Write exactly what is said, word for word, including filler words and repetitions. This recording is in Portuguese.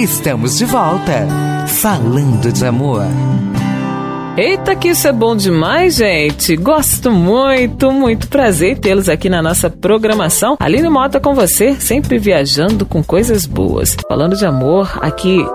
Estamos de volta, falando de amor. Eita, que isso é bom demais, gente. Gosto muito, muito prazer em tê-los aqui na nossa programação. Aline Mota com você, sempre viajando com coisas boas. Falando de amor, aqui